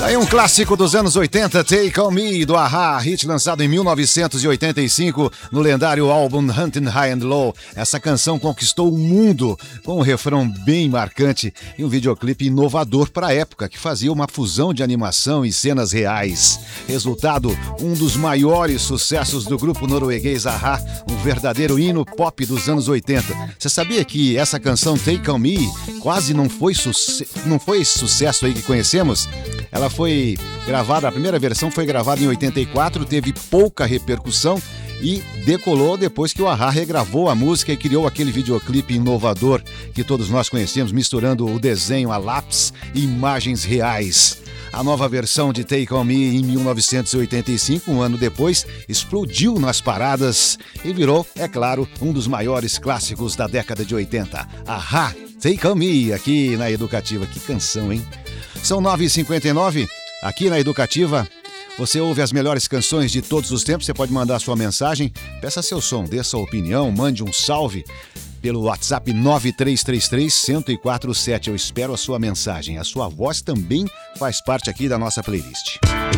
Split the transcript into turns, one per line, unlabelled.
Aí um clássico dos anos 80, Take On Me, do A-ha, hit lançado em 1985 no lendário álbum Hunting High and Low. Essa canção conquistou o mundo com um refrão bem marcante e um videoclipe inovador para a época, que fazia uma fusão de animação e cenas reais. Resultado, um dos maiores sucessos do grupo norueguês A-ha, um verdadeiro hino pop dos anos 80. Você sabia que essa canção Take On Me quase não foi esse sucesso aí que conhecemos? Ela foi gravada, a primeira versão foi gravada em 84, teve pouca repercussão e decolou depois que o A-ha regravou a música e criou aquele videoclipe inovador que todos nós conhecemos, misturando o desenho a lápis e imagens reais. A nova versão de Take On Me em 1985, um ano depois, explodiu nas paradas e virou, é claro, um dos maiores clássicos da década de 80. A-ha, Take On Me, aqui na Educativa. Que canção, hein? São 9h59, aqui na Educativa. Você ouve as melhores canções de todos os tempos. Você pode mandar sua mensagem, peça seu som, dê sua opinião, mande um salve pelo WhatsApp 9333-1047. Eu espero a sua mensagem. A sua voz também faz parte aqui da nossa playlist.